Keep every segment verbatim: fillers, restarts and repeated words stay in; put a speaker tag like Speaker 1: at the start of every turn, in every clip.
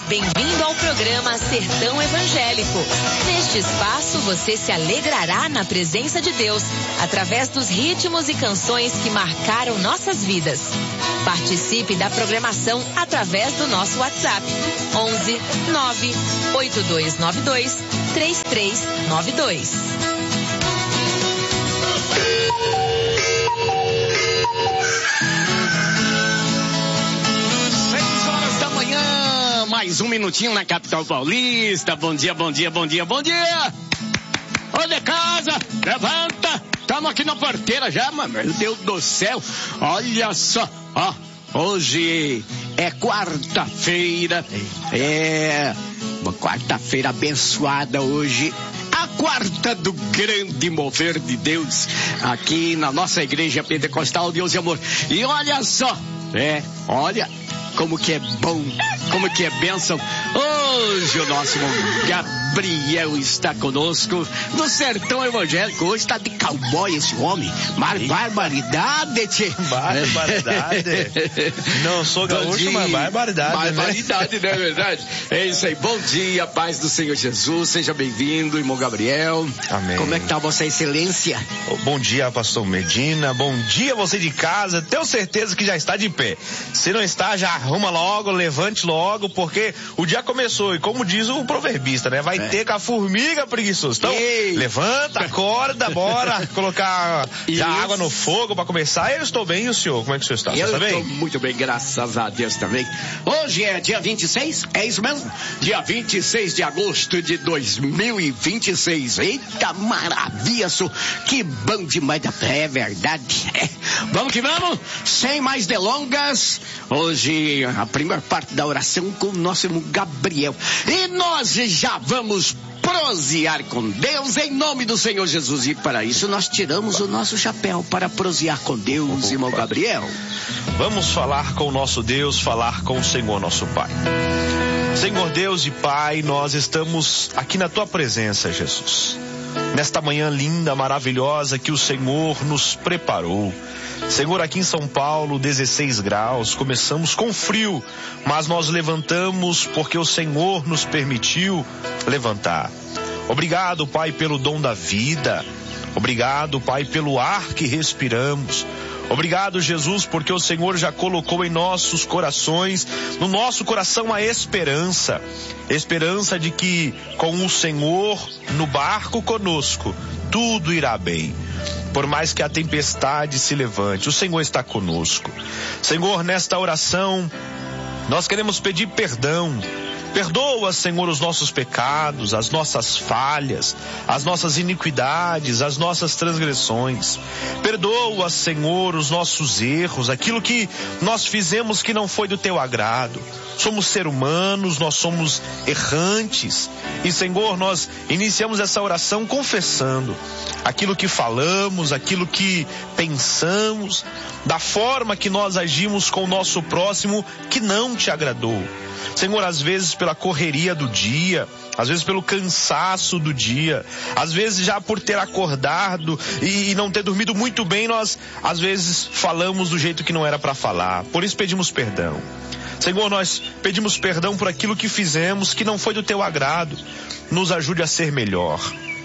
Speaker 1: Bem-vindo ao programa Sertão Evangélico. Neste espaço você se alegrará na presença de Deus, através dos ritmos e canções que marcaram nossas vidas. Participe da programação através do nosso WhatsApp onze nove oito dois nove dois três três nove dois.
Speaker 2: Mais um minutinho na capital paulista. Bom dia, bom dia, bom dia, bom dia. Ô de casa, levanta. Estamos aqui na porteira já, mano. Meu Deus do céu. Olha só, ó. Hoje é quarta-feira. É uma quarta-feira abençoada hoje. A quarta do grande mover de Deus aqui na nossa igreja pentecostal Deus e Amor. E olha só, é, olha como que é bom, como que é bênção. Hoje o nosso irmão Gabriel está conosco no Sertão Evangélico. Hoje está de cowboy esse homem. Mar barbaridade, tchê.
Speaker 3: Barbaridade. Não sou gaúcho, mas barbaridade.
Speaker 2: Barbaridade, né? Não é verdade? É isso aí. Bom dia, paz do Senhor Jesus. Seja bem-vindo, irmão Gabriel.
Speaker 3: Amém.
Speaker 2: Como é que tá Vossa Excelência?
Speaker 3: Bom dia, pastor Medina. Bom dia, você de casa. Tenho certeza que já está de pé. Se não está, já arruma logo, levante logo, porque o dia começou. E como diz o proverbista, né? Vai é. ter com a formiga preguiçoso. Então, Ei. levanta, acorda, bora colocar já água no fogo para começar. Eu estou bem, e o senhor? Como é que o senhor está?
Speaker 2: Eu
Speaker 3: está
Speaker 2: estou
Speaker 3: bem?
Speaker 2: muito bem, graças a Deus também. Hoje é dia vinte e seis, é isso mesmo? Dia vinte e seis de agosto de dois mil e vinte e seis. Eita maravilha, isso. Que bom demais. É verdade. É. Vamos que vamos, sem mais delongas. Hoje a primeira parte da oração com o nosso irmão Gabriel. E nós já vamos prosear com Deus em nome do Senhor Jesus. E para isso nós tiramos o nosso chapéu para prosear com Deus, irmão Gabriel.
Speaker 3: Vamos falar com o nosso Deus, falar com o Senhor nosso Pai. Senhor Deus e Pai, nós estamos aqui na Tua presença, Jesus. Nesta manhã linda, maravilhosa que o Senhor nos preparou. Senhor, aqui em São Paulo, dezesseis graus, começamos com frio, mas nós levantamos porque o Senhor nos permitiu levantar. Obrigado, Pai, pelo dom da vida. Obrigado, Pai, pelo ar que respiramos. Obrigado, Jesus, porque o Senhor já colocou em nossos corações, no nosso coração, a esperança. Esperança de que com o Senhor no barco conosco, tudo irá bem. Por mais que a tempestade se levante, o Senhor está conosco. Senhor, nesta oração, nós queremos pedir perdão. Perdoa, Senhor, os nossos pecados, as nossas falhas, as nossas iniquidades, as nossas transgressões. Perdoa, Senhor, os nossos erros, aquilo que nós fizemos que não foi do Teu agrado. Somos seres humanos, nós somos errantes. E, Senhor, nós iniciamos essa oração confessando aquilo que falamos, aquilo que pensamos, da forma que nós agimos com o nosso próximo que não Te agradou. Senhor, às vezes pela correria do dia, às vezes pelo cansaço do dia, às vezes já por ter acordado e, e não ter dormido muito bem, nós às vezes falamos do jeito que não era para falar. Por isso pedimos perdão. Senhor, nós pedimos perdão por aquilo que fizemos que não foi do Teu agrado. Nos ajude a ser melhor.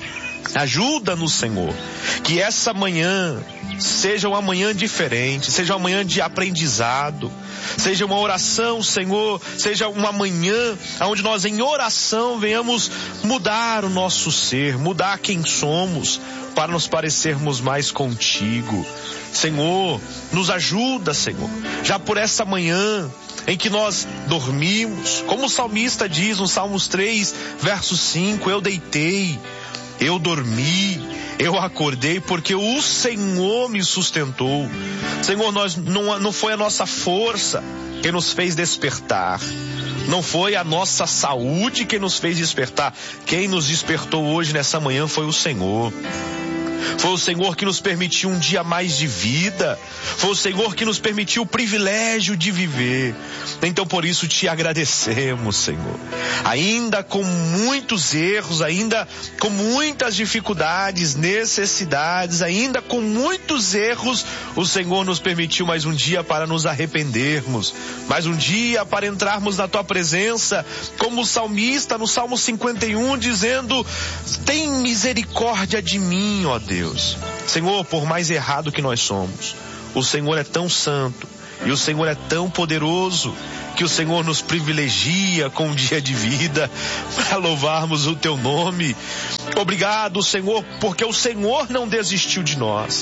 Speaker 3: Ajuda-nos, Senhor, que essa manhã seja uma manhã diferente, seja uma manhã de aprendizado, seja uma oração, Senhor, seja uma manhã onde nós em oração venhamos mudar o nosso ser, mudar quem somos, para nos parecermos mais contigo. Senhor, nos ajuda, Senhor, já por essa manhã em que nós dormimos, como o salmista diz no Salmos três, verso cinco, eu deitei, eu dormi, eu acordei porque o Senhor me sustentou. Senhor, nós, não, não foi a nossa força que nos fez despertar. Não foi a nossa saúde que nos fez despertar. Quem nos despertou hoje nessa manhã foi o Senhor. Foi o Senhor que nos permitiu um dia mais de vida. Foi o Senhor que nos permitiu o privilégio de viver. Então por isso te agradecemos, Senhor. Ainda com muitos erros, ainda com muitas dificuldades, necessidades, ainda com muitos erros, o Senhor nos permitiu mais um dia para nos arrependermos. Mais um dia para entrarmos na tua presença, como o salmista no Salmo cinquenta e um, dizendo: tem misericórdia de mim, ó Deus. Senhor, por mais errado que nós somos, o Senhor é tão santo e o Senhor é tão poderoso que o Senhor nos privilegia com um dia de vida para louvarmos o teu nome. Obrigado, Senhor, porque o Senhor não desistiu de nós.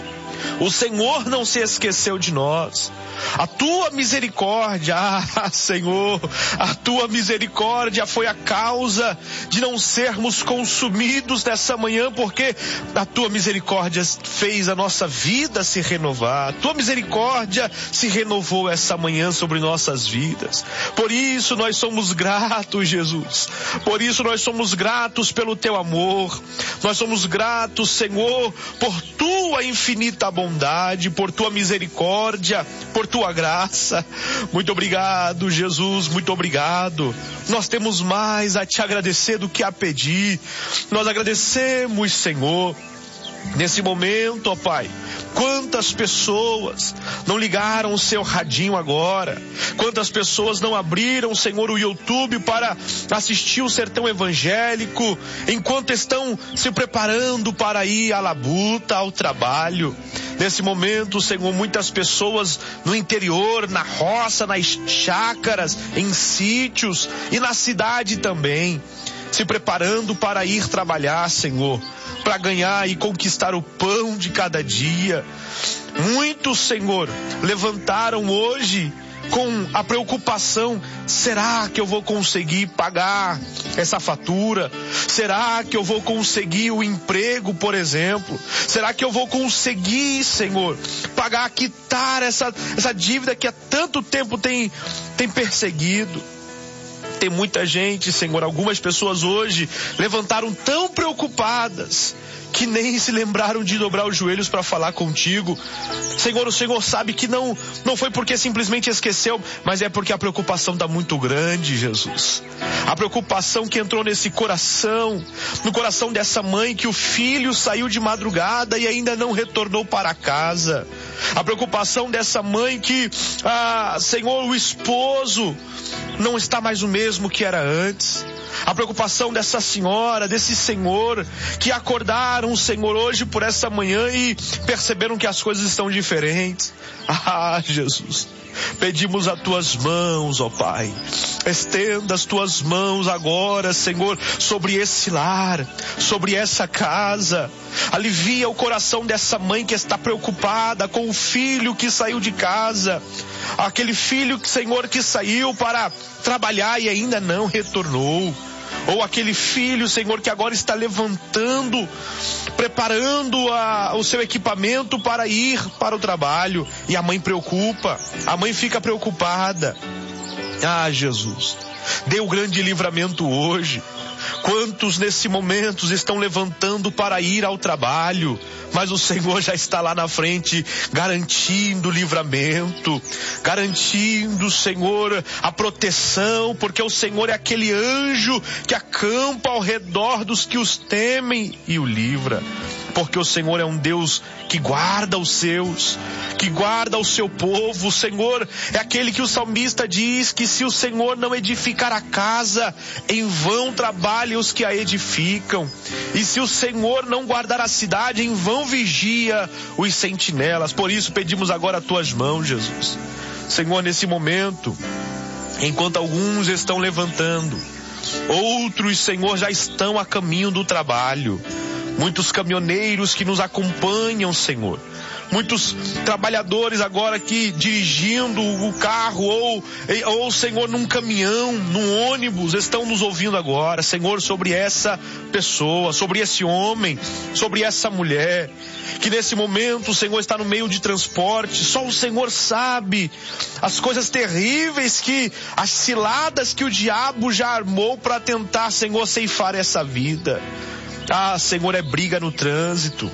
Speaker 3: O Senhor não se esqueceu de nós. A tua misericórdia, ah, Senhor, a tua misericórdia foi a causa de não sermos consumidos nessa manhã, porque a tua misericórdia fez a nossa vida se renovar. A tua misericórdia se renovou essa manhã sobre nossas vidas. Por isso nós somos gratos, Jesus. Por isso nós somos gratos pelo teu amor. Nós somos gratos, Senhor, por tua infinita bondade, por tua misericórdia, por tua graça. Muito obrigado, Jesus, muito obrigado. Nós temos mais a te agradecer do que a pedir. Nós agradecemos, Senhor, nesse momento, ó Pai. Quantas pessoas não ligaram o seu radinho agora? Quantas pessoas não abriram, Senhor, o YouTube para assistir o Sertão Evangélico, enquanto estão se preparando para ir à labuta, ao trabalho? Nesse momento, Senhor, muitas pessoas no interior, na roça, nas chácaras, em sítios e na cidade também, se preparando para ir trabalhar, Senhor, para ganhar e conquistar o pão de cada dia. Muitos, Senhor, levantaram hoje com a preocupação: será que eu vou conseguir pagar essa fatura? Será que eu vou conseguir o emprego, por exemplo? Será que eu vou conseguir, Senhor, pagar, quitar essa, essa dívida que há tanto tempo tem, tem perseguido? Tem muita gente, Senhor, algumas pessoas hoje levantaram tão preocupadas que nem se lembraram de dobrar os joelhos para falar contigo. Senhor, o Senhor sabe que não, não foi porque simplesmente esqueceu, mas é porque a preocupação está muito grande, Jesus. A preocupação que entrou nesse coração, no coração dessa mãe, que o filho saiu de madrugada e ainda não retornou para casa. A preocupação dessa mãe que, ah, Senhor, o esposo não está mais o mesmo que era antes. A preocupação dessa senhora, desse senhor, que acordaram, Senhor, hoje por essa manhã e perceberam que as coisas estão diferentes. Ah, Jesus, pedimos as tuas mãos, ó Pai. Estenda as tuas mãos agora, Senhor, sobre esse lar, sobre essa casa. Alivia o coração dessa mãe que está preocupada com o filho que saiu de casa. Aquele filho, Senhor, que saiu para trabalhar e ainda não retornou. Ou aquele filho, Senhor, que agora está levantando, preparando a, o seu equipamento para ir para o trabalho. E a mãe preocupa, a mãe fica preocupada. Ah, Jesus, dê o grande livramento hoje. Quantos nesse momento estão levantando para ir ao trabalho, mas o Senhor já está lá na frente, garantindo o livramento, garantindo, Senhor, a proteção, porque o Senhor é aquele anjo que acampa ao redor dos que os temem e o livra. Porque o Senhor é um Deus que guarda os seus, que guarda o seu povo. O Senhor é aquele que o salmista diz que se o Senhor não edificar a casa, em vão trabalham os que a edificam. E se o Senhor não guardar a cidade, em vão vigia os sentinelas. Por isso pedimos agora as tuas mãos, Jesus. Senhor, nesse momento, enquanto alguns estão levantando, outros, Senhor, já estão a caminho do trabalho. Muitos caminhoneiros que nos acompanham, Senhor. Muitos trabalhadores agora aqui dirigindo o carro ou, ou, Senhor, num caminhão, num ônibus, estão nos ouvindo agora, Senhor, sobre essa pessoa, sobre esse homem, sobre essa mulher, que nesse momento o Senhor está no meio de transporte. Só o Senhor sabe as coisas terríveis, que as ciladas que o diabo já armou para tentar, Senhor, ceifar essa vida. Ah, Senhor, é briga no trânsito.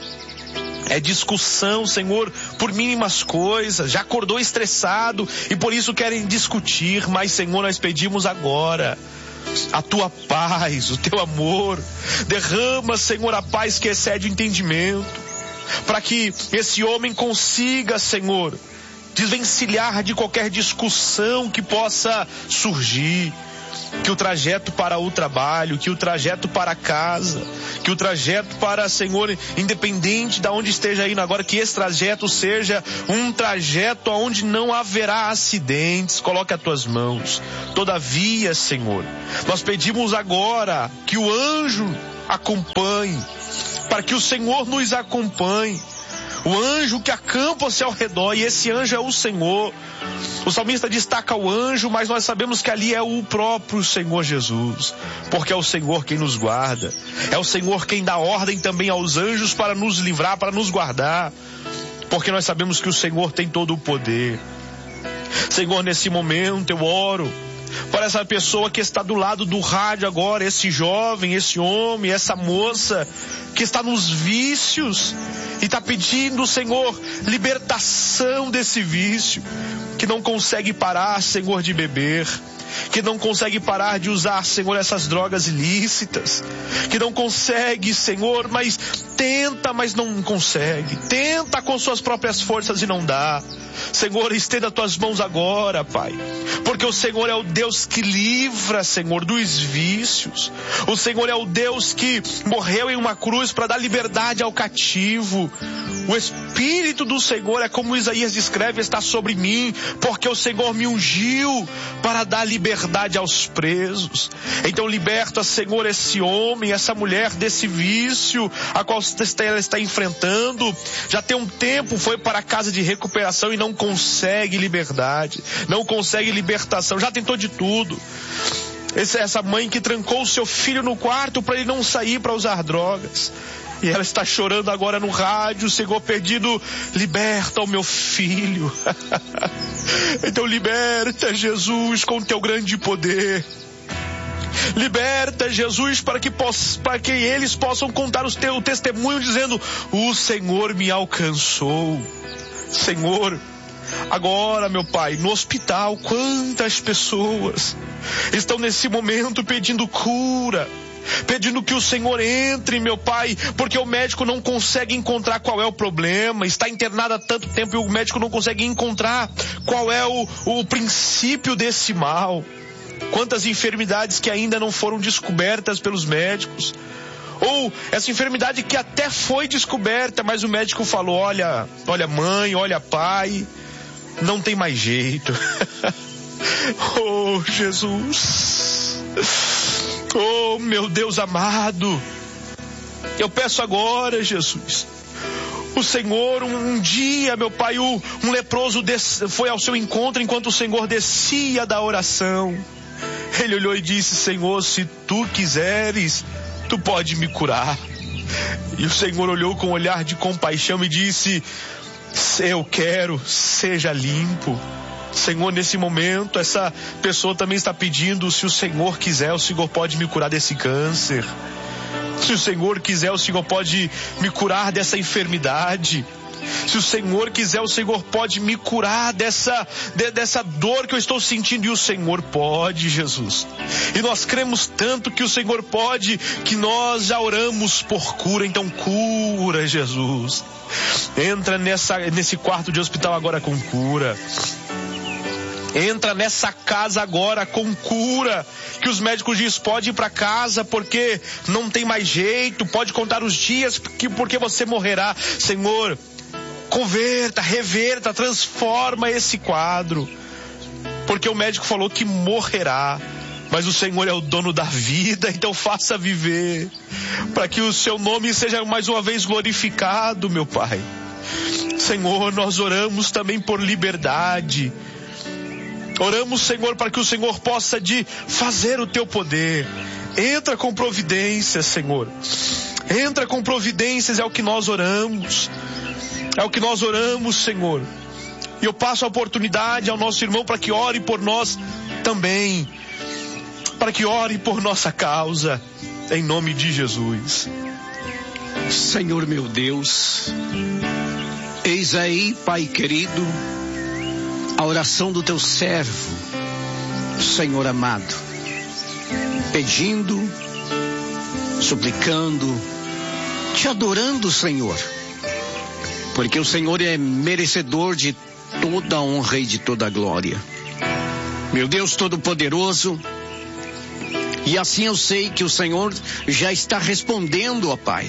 Speaker 3: É discussão, Senhor, por mínimas coisas. Já acordou estressado e por isso querem discutir. Mas, Senhor, nós pedimos agora a tua paz, o teu amor. Derrama, Senhor, a paz que excede o entendimento, para que esse homem consiga, Senhor, desvencilhar de qualquer discussão que possa surgir. Que o trajeto para o trabalho, que o trajeto para casa, que o trajeto para, Senhor, independente de onde esteja indo agora, que esse trajeto seja um trajeto onde não haverá acidentes. Coloque as tuas mãos. Todavia, Senhor, nós pedimos agora que o anjo acompanhe, para que o Senhor nos acompanhe. O anjo que acampa-se ao redor, e esse anjo é o Senhor. O salmista destaca o anjo, mas nós sabemos que ali é o próprio Senhor Jesus, porque é o Senhor quem nos guarda. É o Senhor quem dá ordem também aos anjos para nos livrar, para nos guardar, porque nós sabemos que o Senhor tem todo o poder. Senhor, nesse momento eu oro para essa pessoa que está do lado do rádio agora, esse jovem, esse homem, essa moça que está nos vícios e está pedindo, Senhor, libertação desse vício, que não consegue parar, Senhor, de beber, que não consegue parar de usar, Senhor, essas drogas ilícitas, que não consegue, Senhor, mas tenta, mas não consegue, tenta com suas próprias forças e não dá. Senhor, estenda tuas mãos agora, Pai, porque o Senhor é o Deus que livra, Senhor, dos vícios. O Senhor é o Deus que morreu em uma cruz para dar liberdade ao cativo. O Espírito do Senhor, é como Isaías descreve, está sobre mim, porque o Senhor me ungiu para dar liberdade aos presos. Então liberta, Senhor, esse homem, essa mulher desse vício a qual ela está enfrentando. Já tem um tempo, foi para a casa de recuperação e não consegue liberdade, não consegue libertação, já tentou de tudo. Essa mãe que trancou o seu filho no quarto para ele não sair para usar drogas. E ela está chorando agora no rádio, Senhor, pedindo, liberta o meu filho. Então liberta, Jesus, com teu grande poder. Liberta, Jesus, para que, poss- para que eles possam contar os teu, o testemunho dizendo, o Senhor me alcançou. Senhor, agora, meu Pai, no hospital, quantas pessoas estão nesse momento pedindo cura, pedindo que o Senhor entre, meu Pai, porque o médico não consegue encontrar qual é o problema, está internado há tanto tempo e o médico não consegue encontrar qual é o, o princípio desse mal. Quantas enfermidades que ainda não foram descobertas pelos médicos, ou essa enfermidade que até foi descoberta, mas o médico falou, olha, olha mãe, olha pai, não tem mais jeito. Oh, Jesus, oh, meu Deus amado, eu peço agora, Jesus, o Senhor, um, um dia, meu Pai, um, um leproso des, foi ao seu encontro enquanto o Senhor descia da oração. Ele olhou e disse, Senhor, se tu quiseres, tu pode me curar. E o Senhor olhou com um olhar de compaixão e disse, eu quero, seja limpo. Senhor, nesse momento, essa pessoa também está pedindo, se o Senhor quiser, o Senhor pode me curar desse câncer. Se o Senhor quiser, o Senhor pode me curar dessa enfermidade. Se o Senhor quiser, o Senhor pode me curar dessa, de, dessa dor que eu estou sentindo. E o Senhor pode, Jesus. E nós cremos tanto que o Senhor pode, que nós já oramos por cura. Então cura, Jesus. Entra nessa, nesse quarto de hospital agora com cura. Entra nessa casa agora com cura, que os médicos dizem, pode ir para casa porque não tem mais jeito, pode contar os dias porque, porque você morrerá. Senhor, converta, reverta, transforma esse quadro, porque o médico falou que morrerá, mas o Senhor é o dono da vida, então faça viver, para que o seu nome seja mais uma vez glorificado, meu Pai. Senhor, nós oramos também por liberdade. Oramos, Senhor, para que o Senhor possa de fazer o teu poder. Entra com providências, Senhor. Entra com providências, é o que nós oramos. É o que nós oramos, Senhor. E eu passo a oportunidade ao nosso irmão para que ore por nós também. Para que ore por nossa causa. em nome de Jesus.
Speaker 2: Senhor meu Deus, eis aí, Pai querido, a oração do teu servo, Senhor amado, pedindo, suplicando, te adorando, Senhor, porque o Senhor é merecedor de toda a honra e de toda a glória. Meu Deus Todo-Poderoso, e assim eu sei que o Senhor já está respondendo, ó Pai,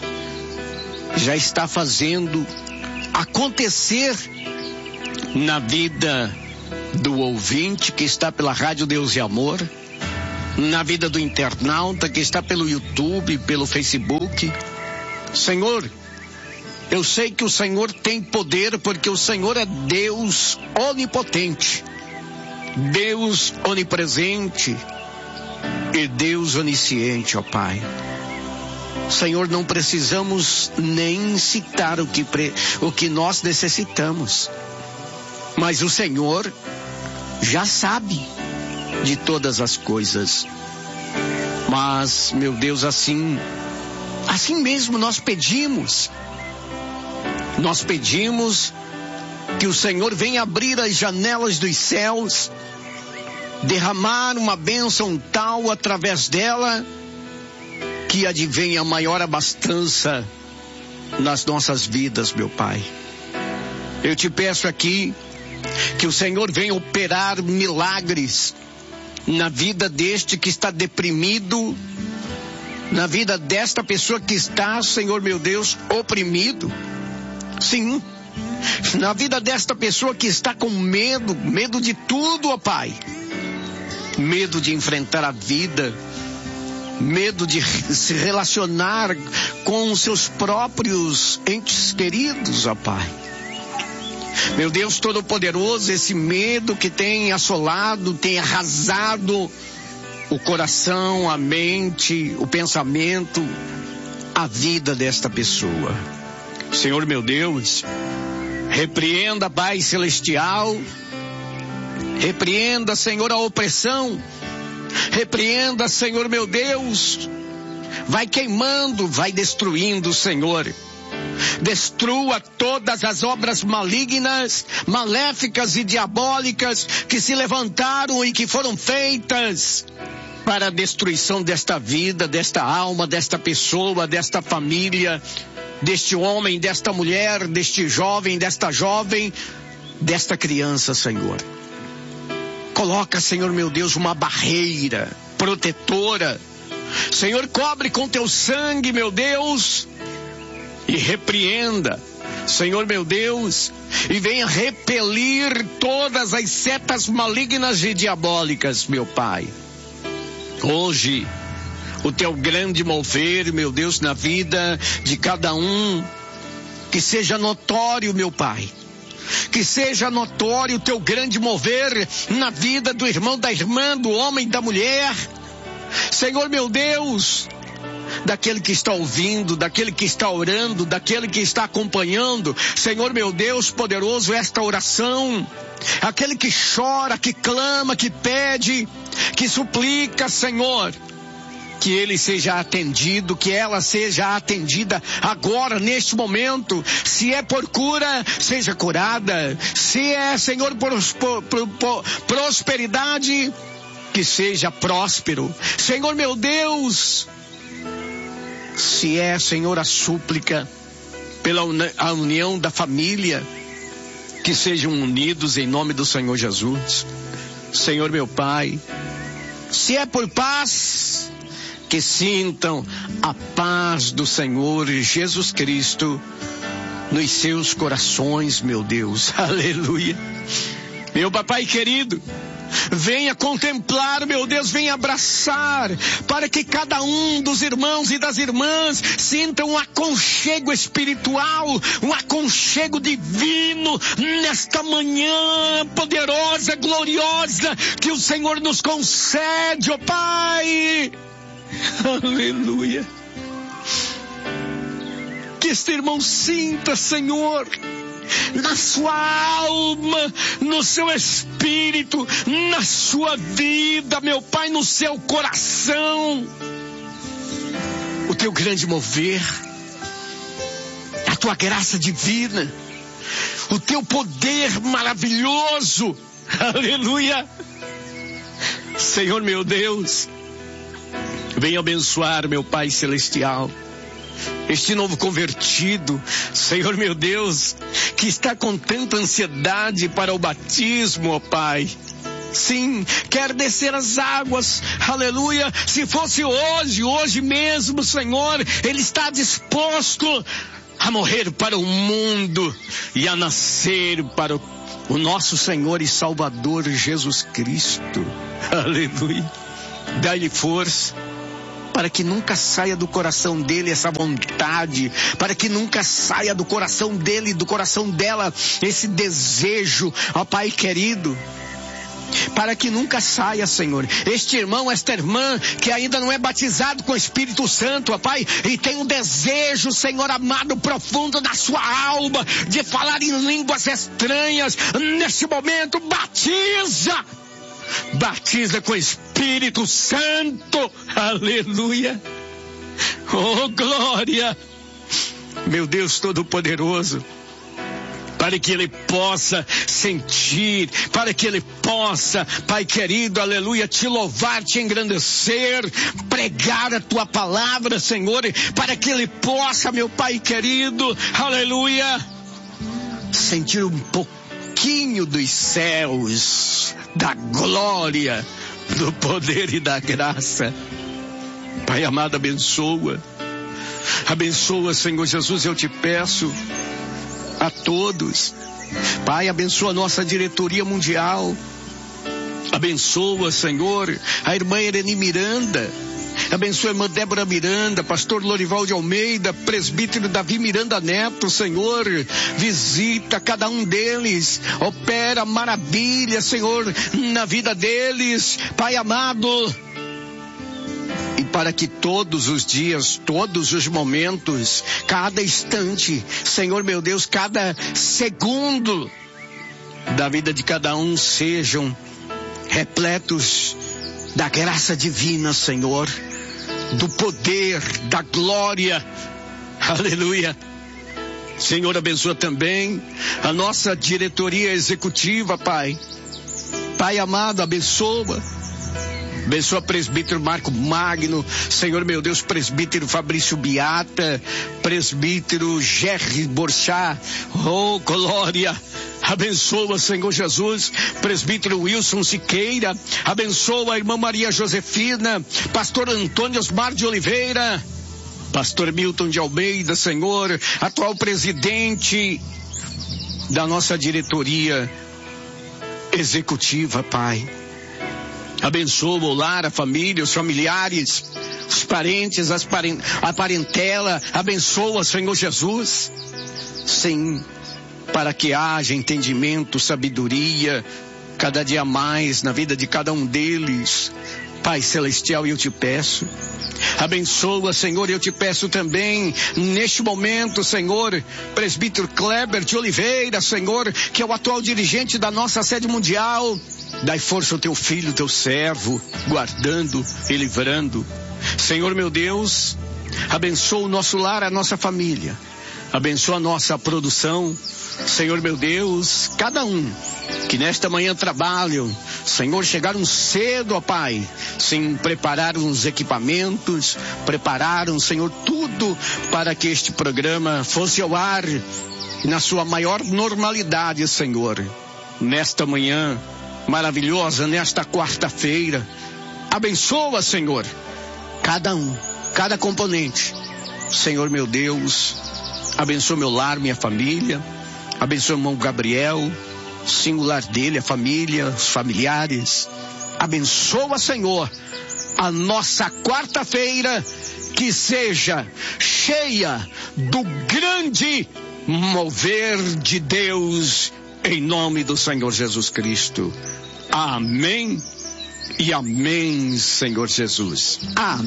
Speaker 2: já está fazendo acontecer na vida do ouvinte que está pela Rádio Deus e Amor, na vida do internauta que está pelo YouTube, pelo Facebook. Senhor, eu sei que o Senhor tem poder, porque o Senhor é Deus onipotente, Deus onipresente e Deus onisciente, ó Pai. Senhor, não precisamos nem citar o que, pre... o que nós necessitamos, mas o Senhor já sabe de todas as coisas. Mas, meu Deus, assim, assim mesmo nós pedimos, nós pedimos que o Senhor venha abrir as janelas dos céus, derramar uma bênção tal através dela, que advenha maior abastança nas nossas vidas, meu Pai. Eu te peço aqui que o Senhor venha operar milagres na vida deste que está deprimido, na vida desta pessoa que está, Senhor meu Deus, oprimido. Sim, na vida desta pessoa que está com medo, medo de tudo, ó Pai. Medo de enfrentar a vida, medo de se relacionar com os seus próprios entes queridos, ó Pai. Meu Deus Todo-Poderoso, esse medo que tem assolado, tem arrasado o coração, a mente, o pensamento, a vida desta pessoa. Senhor meu Deus, repreenda, Pai Celestial, repreenda, Senhor, a opressão, repreenda, Senhor meu Deus, vai queimando, vai destruindo, Senhor. Destrua todas as obras malignas, maléficas e diabólicas que se levantaram e que foram feitas para a destruição desta vida, desta alma, desta pessoa, desta família, deste homem, desta mulher, deste jovem, desta jovem, desta criança, Senhor. Coloca, Senhor meu Deus, uma barreira protetora. Senhor, cobre com teu sangue, meu Deus, e repreenda, Senhor meu Deus, e venha repelir todas as setas malignas e diabólicas, meu Pai. Hoje, o teu grande mover, meu Deus, na vida de cada um, que seja notório, meu Pai. Que seja notório o teu grande mover na vida do irmão, da irmã, do homem, da mulher. Senhor meu Deus, daquele que está ouvindo, daquele que está orando, daquele que está acompanhando, Senhor meu Deus poderoso, esta oração, aquele que chora, que clama, que pede, que suplica, Senhor, que ele seja atendido, que ela seja atendida agora, neste momento. Se é por cura, seja curada. Se é, Senhor, por, por, por, por prosperidade, que seja próspero. Senhor meu Deus, se é, Senhor, a súplica pela uni- a união da família, que sejam unidos em nome do Senhor Jesus. Senhor meu Pai, se é por paz, que sintam a paz do Senhor Jesus Cristo nos seus corações, meu Deus. Aleluia. Meu papai querido, venha contemplar, meu Deus, venha abraçar, para que cada um dos irmãos e das irmãs sintam um aconchego espiritual, um aconchego divino nesta manhã poderosa, gloriosa, que o Senhor nos concede, ó Pai. Aleluia. Que este irmão sinta, Senhor, na sua alma, no seu espírito, na sua vida, meu Pai, no seu coração, o teu grande mover, a tua graça divina, o teu poder maravilhoso. Aleluia. Senhor meu Deus, venha abençoar, meu Pai celestial, este novo convertido, Senhor meu Deus, que está com tanta ansiedade para o batismo, ó Pai. Sim, quer descer as águas, aleluia. Se fosse hoje, hoje mesmo, Senhor, ele está disposto a morrer para o mundo e a nascer para o, o nosso Senhor e Salvador Jesus Cristo. Aleluia. Dá-lhe força, para que nunca saia do coração dele essa vontade, para que nunca saia do coração dele, do coração dela, esse desejo, ó Pai querido. Para que nunca saia, Senhor, este irmão, esta irmã, que ainda não é batizado com o Espírito Santo, ó Pai, e tem um desejo, Senhor amado, profundo na sua alma, de falar em línguas estranhas, neste momento, batiza, batiza com o Espírito Santo, aleluia, oh glória, meu Deus Todo-Poderoso, para que ele possa sentir, para que ele possa, Pai querido, aleluia, te louvar, te engrandecer, pregar a tua palavra, Senhor, para que ele possa, meu Pai querido, aleluia, sentir um pouquinho dos céus, da glória, do poder e da graça. Pai amado, abençoa, abençoa, Senhor Jesus, eu te peço, a todos, Pai, abençoa a nossa diretoria mundial, abençoa, Senhor, a irmã Irene Miranda, abençoa a irmã Débora Miranda, pastor Lorival de Almeida, presbítero Davi Miranda Neto, Senhor, visita cada um deles, opera maravilha, Senhor, na vida deles, Pai amado, e para que todos os dias, todos os momentos, cada instante, Senhor meu Deus, cada segundo da vida de cada um sejam repletos da graça divina, Senhor, do poder, da glória, aleluia. Senhor, abençoa também a nossa diretoria executiva, Pai. Pai amado, abençoa. Abençoa presbítero Marco Magno, Senhor meu Deus, presbítero Fabrício Biata, presbítero Gerry Borchá, oh glória, abençoa, Senhor Jesus, presbítero Wilson Siqueira, abençoa a irmã Maria Josefina, pastor Antônio Osmar de Oliveira, pastor Milton de Almeida, Senhor, atual presidente da nossa diretoria executiva, Pai. Abençoa o lar, a família, os familiares, os parentes, as paren- a parentela. Abençoa, Senhor Jesus. Sim, para que haja entendimento, sabedoria, cada dia mais na vida de cada um deles. Pai celestial, eu te peço. Abençoa, Senhor, eu te peço também, neste momento, Senhor, presbítero Kleber de Oliveira, Senhor, que é o atual dirigente da nossa sede mundial. Dai força ao teu filho, teu servo, guardando e livrando. Senhor meu Deus, abençoa o nosso lar, a nossa família. Abençoa a nossa produção. Senhor meu Deus, cada um que nesta manhã trabalham, Senhor, chegaram cedo, ó Pai, sim, prepararam os equipamentos, prepararam, Senhor, tudo para que este programa fosse ao ar na sua maior normalidade, Senhor. Nesta manhã maravilhosa, nesta quarta-feira, abençoa, Senhor, cada um, cada componente. Senhor meu Deus, abençoa meu lar, minha família, abençoa o irmão Gabriel, singular dele, a família, os familiares. Abençoa, Senhor, a nossa quarta-feira, que seja cheia do grande mover de Deus, em nome do Senhor Jesus Cristo. Amém E amém, Senhor Jesus.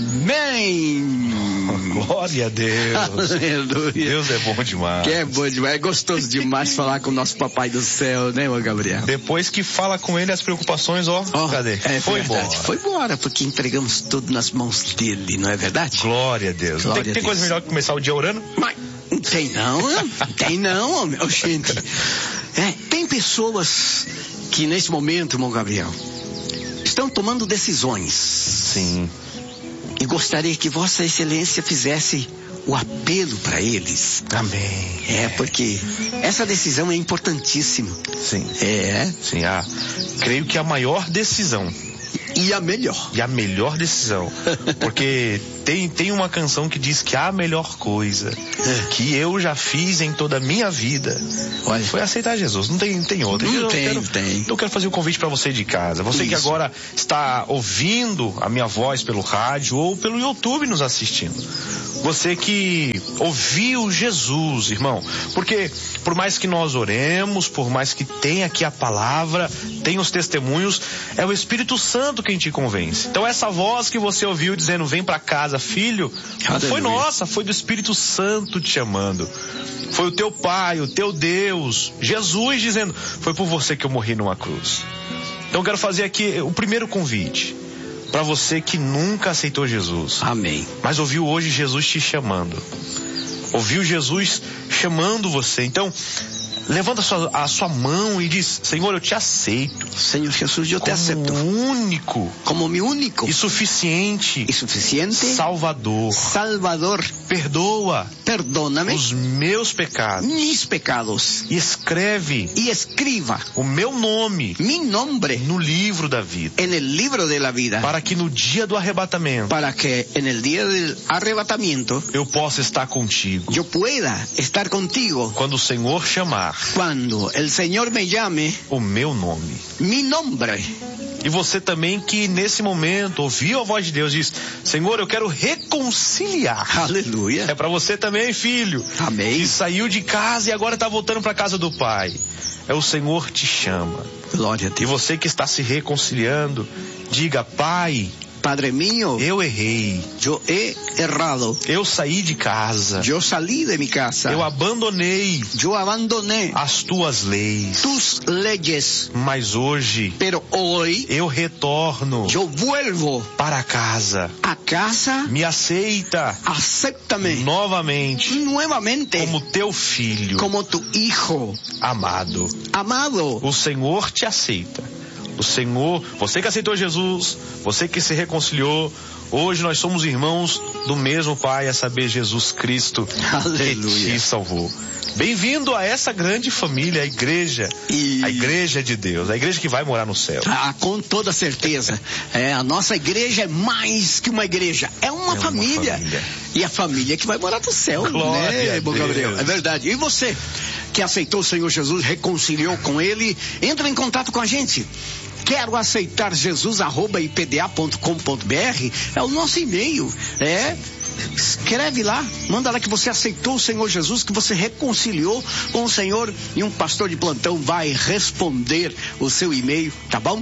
Speaker 2: Amém.
Speaker 3: Glória a Deus.
Speaker 2: Aleluia.
Speaker 3: Deus é bom demais.
Speaker 2: Que é bom demais. É gostoso demais falar com o nosso papai do céu, né, ô Gabriel?
Speaker 3: Depois que fala com ele, as preocupações, ó, oh, cadê?
Speaker 2: É
Speaker 3: Foi
Speaker 2: verdade.
Speaker 3: embora.
Speaker 2: Foi embora, porque entregamos tudo nas mãos dele, não é verdade?
Speaker 3: Glória a Deus.
Speaker 2: Glória
Speaker 3: tem
Speaker 2: a
Speaker 3: tem
Speaker 2: Deus.
Speaker 3: coisa melhor que começar o dia orando?
Speaker 2: Mas tem não, tem não, meu gente. É, tem pessoas que nesse momento, irmão Gabriel, estão tomando decisões.
Speaker 3: Sim.
Speaker 2: E gostaria que Vossa Excelência fizesse o apelo para eles.
Speaker 3: Amém.
Speaker 2: É, porque essa decisão é importantíssima.
Speaker 3: Sim.
Speaker 2: É.
Speaker 3: Sim, a, creio que a maior decisão.
Speaker 2: E a melhor.
Speaker 3: E a melhor decisão. Porque tem, tem uma canção que diz que a melhor coisa
Speaker 2: é.
Speaker 3: que eu já fiz em toda a minha vida
Speaker 2: Olha.
Speaker 3: foi aceitar Jesus. Não tem, tem outra.
Speaker 2: Não
Speaker 3: eu
Speaker 2: tem,
Speaker 3: quero,
Speaker 2: não tem.
Speaker 3: Então eu quero fazer um convite para você de casa. Você Isso. que agora está ouvindo a minha voz pelo rádio ou pelo YouTube nos assistindo. Você que ouviu Jesus, irmão. Porque por mais que nós oremos, por mais que tenha aqui a palavra, tenha os testemunhos, é o Espírito Santo quem te convence. Então essa voz que você ouviu dizendo, vem para casa, filho, não foi nossa, foi do Espírito Santo te chamando. Foi o teu Pai, o teu Deus, Jesus dizendo, foi por você que eu morri numa cruz. Então eu quero fazer aqui o primeiro convite. Para você que nunca aceitou Jesus.
Speaker 2: Amém.
Speaker 3: Mas ouviu hoje Jesus te chamando. Ouviu Jesus chamando você. Então, levanta a sua, a sua mão e diz, Senhor, eu te aceito.
Speaker 2: Senhor Jesus, eu te aceito.
Speaker 3: Como único.
Speaker 2: Como meu único.
Speaker 3: E suficiente.
Speaker 2: E suficiente.
Speaker 3: Salvador.
Speaker 2: Salvador.
Speaker 3: Perdoa.
Speaker 2: Perdóname.
Speaker 3: Os meus pecados.
Speaker 2: Mis pecados.
Speaker 3: E escreve.
Speaker 2: E escriba.
Speaker 3: O meu nome.
Speaker 2: Mi nombre.
Speaker 3: No livro da vida.
Speaker 2: En el libro de la vida.
Speaker 3: Para que no dia do arrebatamento.
Speaker 2: Para que en el día del arrebatamiento.
Speaker 3: Eu possa estar contigo.
Speaker 2: Eu pueda estar contigo.
Speaker 3: Quando o Senhor chamar.
Speaker 2: Quando el Señor me llame.
Speaker 3: O meu nome.
Speaker 2: Mi nombre.
Speaker 3: E você também que nesse momento ouviu a voz de Deus diz, Senhor, eu quero reconciliar.
Speaker 2: Aleluia.
Speaker 3: É para você também, filho.
Speaker 2: Amém.
Speaker 3: Que saiu de casa e agora está voltando para a casa do Pai. É o Senhor te chama.
Speaker 2: Glória a Deus.
Speaker 3: E você que está se reconciliando, diga, Pai,
Speaker 2: Padre mío,
Speaker 3: eu errei.
Speaker 2: Eu he errado.
Speaker 3: Eu saí de casa.
Speaker 2: Eu saí de minha casa.
Speaker 3: Eu abandonei.
Speaker 2: Eu abandonei
Speaker 3: as tuas leis.
Speaker 2: Tus leyes.
Speaker 3: Mas hoje,
Speaker 2: pero hoy,
Speaker 3: eu retorno.
Speaker 2: Eu vuelvo
Speaker 3: para casa.
Speaker 2: A casa.
Speaker 3: Me aceita.
Speaker 2: Acéptame.
Speaker 3: Novamente.
Speaker 2: Nuevamente.
Speaker 3: Como teu filho.
Speaker 2: Como tu hijo.
Speaker 3: Amado.
Speaker 2: Amado.
Speaker 3: O Senhor te aceita. O Senhor, você que aceitou Jesus, você que se reconciliou, hoje nós somos irmãos do mesmo Pai, a saber, Jesus Cristo.
Speaker 2: Aleluia.
Speaker 3: Que te salvou. Bem-vindo a essa grande família, a igreja, e... a igreja de Deus, a igreja que vai morar no céu.
Speaker 2: Ah, com toda certeza. É, a nossa igreja é mais que uma igreja, é uma,
Speaker 3: é
Speaker 2: família.
Speaker 3: uma família.
Speaker 2: E a família que vai morar no céu,
Speaker 3: Glória
Speaker 2: né,
Speaker 3: a
Speaker 2: irmão Gabriel? É verdade. E você que aceitou o Senhor Jesus, reconciliou com Ele, entra em contato com a gente. Quero aceitar Jesus, arroba i p d a ponto com ponto b r, é o nosso e-mail, é, escreve lá, manda lá que você aceitou o Senhor Jesus, que você reconciliou com o Senhor, e um pastor de plantão vai responder o seu e-mail, tá bom?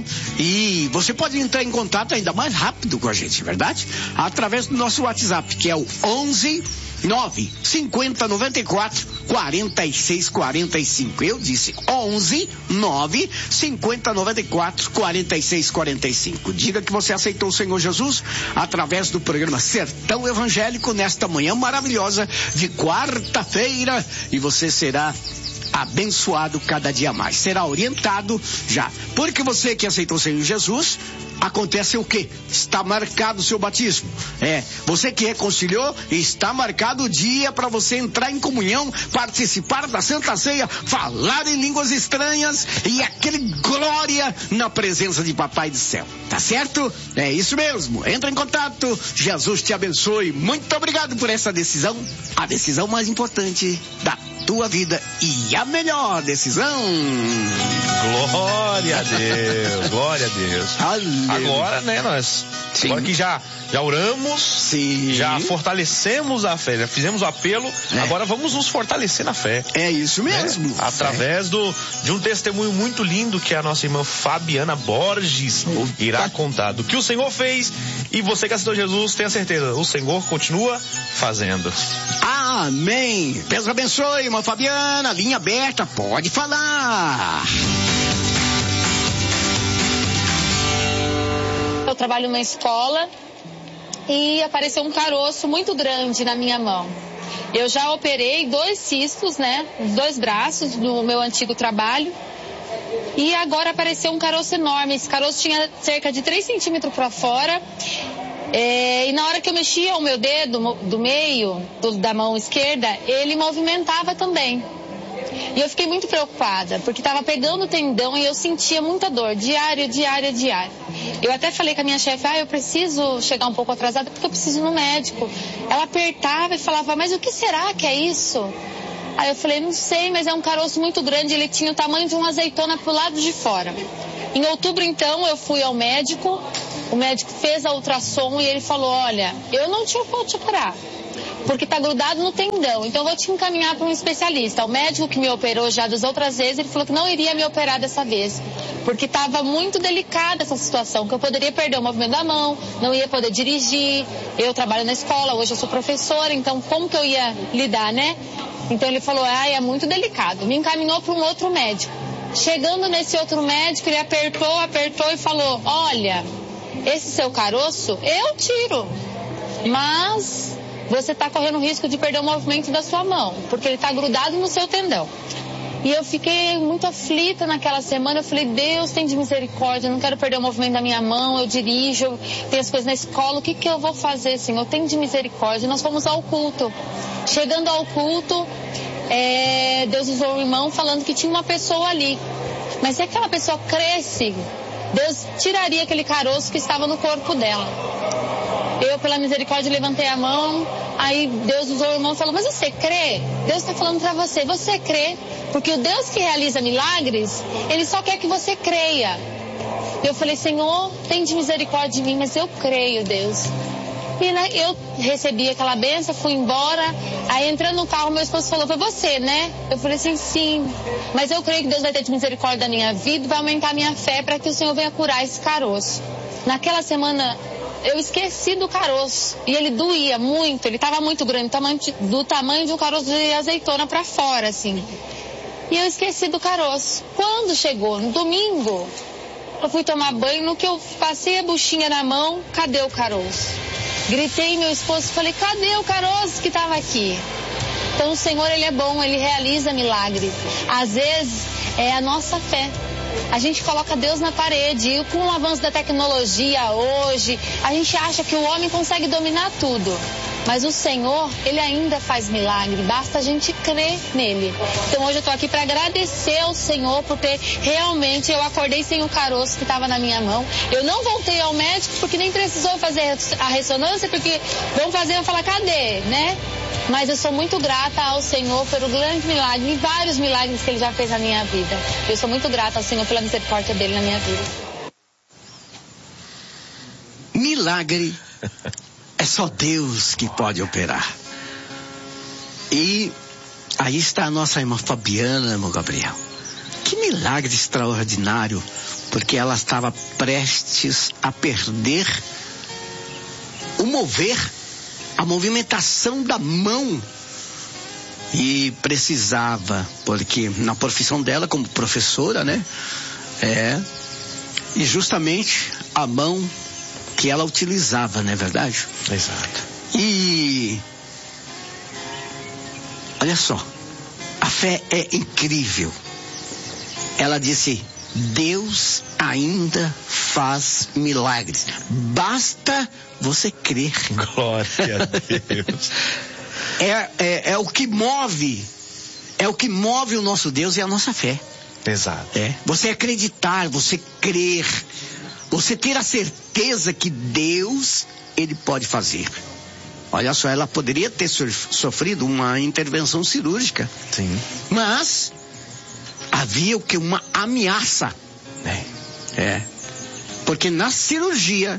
Speaker 2: E você pode entrar em contato ainda mais rápido com a gente, verdade? Através do nosso WhatsApp, que é o onze nove cinquenta noventa e quatro quarenta e seis quarenta e cinco. Eu disse onze nove cinquenta noventa e quatro quarenta e seis quarenta e cinco. Diga que você aceitou o Senhor Jesus através do programa Sertão Evangélico nesta manhã maravilhosa de quarta-feira, e você será abençoado cada dia mais. Será orientado já. Porque você que aceitou o Senhor Jesus, acontece o quê? Está marcado o seu batismo. É, você que reconciliou, está marcado o dia para você entrar em comunhão, participar da Santa Ceia, falar em línguas estranhas e aquele glória na presença de Papai do Céu. Tá certo? É isso mesmo. Entra em contato. Jesus te abençoe. Muito obrigado por essa decisão. A decisão mais importante da tua vida e a melhor decisão.
Speaker 3: Glória a Deus, glória a Deus. agora, né, nós... Sim. Agora que já, já oramos, Sim. já fortalecemos a fé, já fizemos o apelo, é. agora vamos nos fortalecer na fé.
Speaker 2: É isso mesmo.
Speaker 3: Né? Através do, de um testemunho muito lindo que a nossa irmã Fabiana Borges irá contar do que o Senhor fez, e você que aceitou Jesus, tenha certeza, o Senhor continua fazendo.
Speaker 2: Amém. Deus abençoe, irmã Fabiana, linha aberta, pode falar.
Speaker 4: Eu trabalho numa escola e apareceu um caroço muito grande na minha mão. Eu já operei dois cistos, né, dois braços no meu antigo trabalho, e agora apareceu um caroço enorme. Esse caroço tinha cerca de três centímetros para fora, é, e na hora que eu mexia o meu dedo do meio do, da mão esquerda, ele movimentava também. E eu fiquei muito preocupada, porque estava pegando o tendão e eu sentia muita dor, diária, diária, diária. Eu até falei com a minha chefe, ah, eu preciso chegar um pouco atrasada porque eu preciso ir no médico. Ela apertava e falava, mas o que será que é isso? Aí eu falei, não sei, mas é um caroço muito grande, ele tinha o tamanho de uma azeitona pro lado de fora. Em outubro, então, eu fui ao médico, o médico fez a ultrassom e ele falou, olha, eu não te vou te operar, porque tá grudado no tendão, então eu vou te encaminhar para um especialista. O médico que me operou já das outras vezes, ele falou que não iria me operar dessa vez, porque estava muito delicada essa situação, que eu poderia perder o movimento da mão, não ia poder dirigir, eu trabalho na escola, hoje eu sou professora, então como que eu ia lidar, né? Então ele falou, ah, é muito delicado, me encaminhou para um outro médico. Chegando nesse outro médico, ele apertou, apertou e falou, olha, esse seu caroço, eu tiro, mas você está correndo o risco de perder o movimento da sua mão, porque ele está grudado no seu tendão. E eu fiquei muito aflita naquela semana, eu falei, Deus tem de misericórdia, eu não quero perder o movimento da minha mão, eu dirijo, eu tenho as coisas na escola, o que que eu vou fazer, Senhor? Tem de misericórdia. Nós fomos ao culto. Chegando ao culto, é, Deus usou o irmão falando que tinha uma pessoa ali. Mas se aquela pessoa cresce, Deus tiraria aquele caroço que estava no corpo dela. Eu, pela misericórdia, levantei a mão, aí Deus usou o irmão e falou, mas você crê? Deus está falando para você, você crê? Porque o Deus que realiza milagres, Ele só quer que você creia. Eu falei, Senhor, tem de misericórdia de mim, mas eu creio, Deus. E né, eu recebi aquela bênção, fui embora, aí entrando no carro, meu esposo falou, foi você, né? Eu falei assim, sim, mas eu creio que Deus vai ter de misericórdia da minha vida e vai aumentar a minha fé para que o Senhor venha curar esse caroço. Naquela semana, eu esqueci do caroço e ele doía muito, ele estava muito grande, tamanho de, do tamanho de um caroço de azeitona para fora, assim. E eu esqueci do caroço. Quando chegou no domingo, eu fui tomar banho, no que eu passei a buchinha na mão, cadê o caroço? Gritei meu esposo, falei, cadê o caroço que estava aqui? Então o Senhor, Ele é bom, Ele realiza milagres. Às vezes é a nossa fé. A gente coloca Deus na parede e com o avanço da tecnologia hoje, a gente acha que o homem consegue dominar tudo. Mas o Senhor, Ele ainda faz milagre, basta a gente crer nele. Então hoje eu estou aqui para agradecer ao Senhor por ter realmente, eu acordei sem o caroço que estava na minha mão. Eu não voltei ao médico porque nem precisou fazer a ressonância, porque vão fazer, eu falar, cadê, né? Mas eu sou muito grata ao Senhor pelo grande milagre e vários milagres que Ele já fez na minha vida. Eu sou muito grata ao Senhor pela misericórdia dEle na minha vida.
Speaker 2: Milagre é só Deus que pode operar. E aí está a nossa irmã Fabiana, irmão Gabriel. Que milagre extraordinário, porque ela estava prestes a perder o mover, a movimentação da mão, e precisava, porque na profissão dela como professora, né, é, e justamente a mão que ela utilizava, não é verdade?
Speaker 3: Exato.
Speaker 2: E olha só, a fé é incrível. Ela disse, Deus ainda faz milagres, basta você crer.
Speaker 3: Glória a Deus.
Speaker 2: é, é, é o que move, é o que move o nosso Deus e a nossa fé.
Speaker 3: Exato.
Speaker 2: É, você acreditar, você crer, você ter a certeza que Deus, Ele pode fazer. Olha só, ela poderia ter sofrido uma intervenção cirúrgica.
Speaker 3: Sim.
Speaker 2: Mas havia o que? Uma ameaça.
Speaker 3: É.
Speaker 2: É. Porque na cirurgia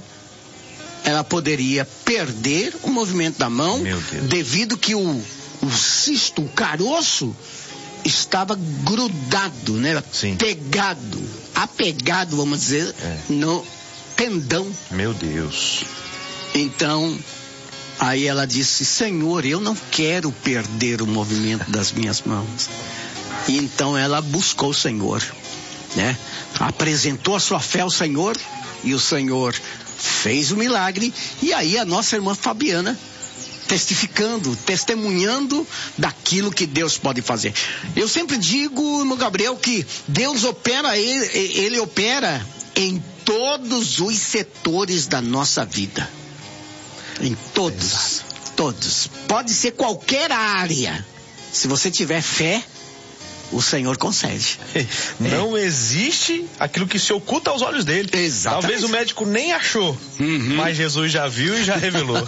Speaker 2: ela poderia perder o movimento da mão, devido que o, o cisto, o caroço, estava grudado, né?
Speaker 3: Sim.
Speaker 2: Pegado, apegado, vamos dizer,
Speaker 3: é.
Speaker 2: no tendão.
Speaker 3: Meu Deus.
Speaker 2: Então, aí ela disse: Senhor, eu não quero perder o movimento das minhas mãos. E então ela buscou o Senhor, né? Apresentou a sua fé ao Senhor, e o Senhor fez o milagre. E aí a nossa irmã Fabiana testificando, testemunhando daquilo que Deus pode fazer. Eu sempre digo, irmão Gabriel, que Deus opera, ele, ele opera em todos os setores da nossa vida. Em todos, Exato. todos. Pode ser qualquer área. Se você tiver fé, o Senhor concede.
Speaker 3: Não é. existe aquilo que se oculta aos olhos dele.
Speaker 2: Exatamente.
Speaker 3: Talvez o médico nem achou, uhum. mas Jesus já viu e já revelou.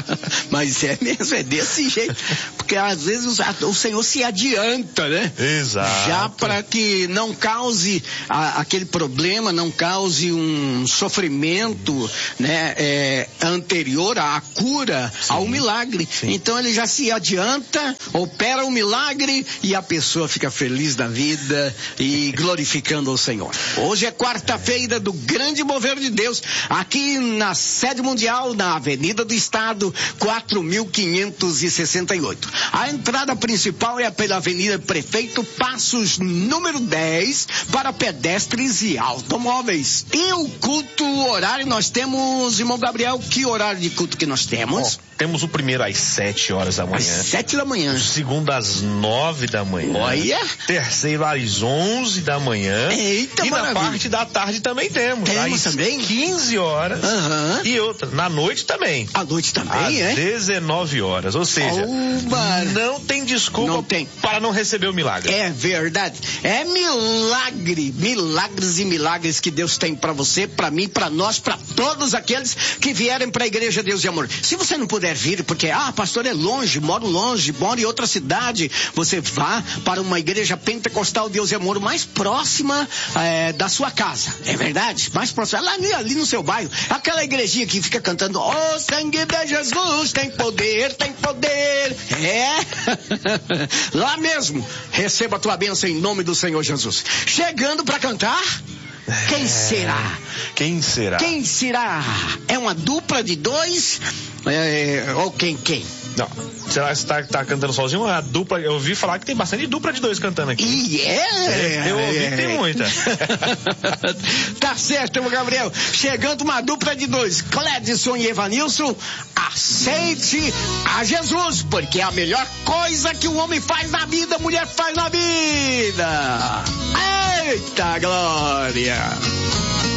Speaker 2: Mas é mesmo, é desse jeito. Porque às vezes o Senhor se adianta, né?
Speaker 3: Exato.
Speaker 2: Já para que não cause a, aquele problema, não cause um sofrimento, né, é, anterior à cura, Sim. ao milagre. Sim. Então ele já se adianta, opera o milagre e a pessoa fica feliz. Feliz da vida e glorificando ao Senhor. Hoje é quarta-feira do grande mover de Deus, aqui na sede mundial, na Avenida do Estado, quatro mil quinhentos e sessenta e oito. A entrada principal é pela Avenida Prefeito Passos, número dez, para pedestres e automóveis. E o culto, o horário, nós temos, irmão Gabriel, que horário de culto que nós temos?
Speaker 3: Oh, temos o primeiro às sete horas da manhã.
Speaker 2: Às sete da manhã.
Speaker 3: O segundo às nove da manhã.
Speaker 2: Olha!
Speaker 3: Terceiro às onze da manhã.
Speaker 2: Eita,
Speaker 3: e
Speaker 2: maravilha.
Speaker 3: Na parte da tarde também temos.
Speaker 2: Temos
Speaker 3: às
Speaker 2: também?
Speaker 3: quinze horas.
Speaker 2: Uhum.
Speaker 3: E outra, na noite também.
Speaker 2: À noite também,
Speaker 3: às
Speaker 2: é?
Speaker 3: dezenove horas. Ou seja,
Speaker 2: Oba.
Speaker 3: não tem desculpa
Speaker 2: não tem.
Speaker 3: para não receber o milagre.
Speaker 2: É verdade. É milagre. Milagres e milagres que Deus tem para você, para mim, para nós, para todos aqueles que vierem para a Igreja Deus e Amor. Se você não puder vir, porque, ah, pastor, é longe, moro longe, moro em outra cidade, você vá para uma igreja pentecostal Deus e Amor mais próxima é, da sua casa. É verdade? Mais próxima. Lá ali, ali no seu bairro. Aquela igrejinha que fica cantando: "Oh, sangue de Jesus tem poder, tem poder". É. Lá mesmo. Receba a tua bênção em nome do Senhor Jesus. Chegando para cantar. Quem será?
Speaker 3: Quem será?
Speaker 2: Quem será? É uma dupla de dois? É, ou quem, quem?
Speaker 3: Não. Será que você tá, tá cantando sozinho? A dupla, eu ouvi falar que tem bastante dupla de dois cantando aqui.
Speaker 2: E é?
Speaker 3: Eu ouvi que tem muita.
Speaker 2: Tá certo, irmão Gabriel. Chegando uma dupla de dois, Clédson e Evanilson. Aceite a Jesus, porque é a melhor coisa que o homem faz na vida, a mulher faz na vida. Eita glória!